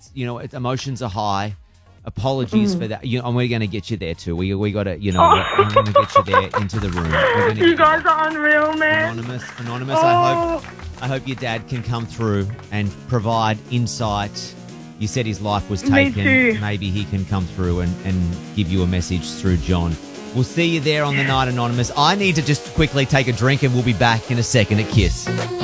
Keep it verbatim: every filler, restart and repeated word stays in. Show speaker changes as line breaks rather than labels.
it's you know, it's, emotions are high. Apologies
Mm.
for that. You know, and we're going to get you there too. We we got to, you know, we're, we're going to get you there into the room. We're gonna
You
get
guys are unreal, man.
Anonymous, anonymous. I
Oh.
hope I hope your dad can come through and provide insight. You said his life was
Me
taken.
too.
Maybe he can come through and, and give you a message through John. We'll see you there on the night, Anonymous. I need to just quickly take a drink and we'll be back in a second at Kiss.